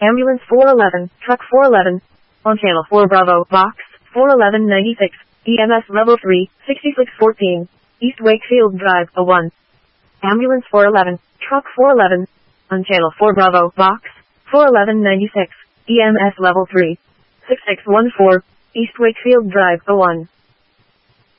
Ambulance 411, Truck 411, on Channel 4 Bravo, Box 41196, EMS Level 3, 6614, East Wakefield Drive, A1. Ambulance 411, Truck 411, on Channel 4 Bravo, Box 41196, EMS Level 3, 6614, East Wakefield Drive, A1.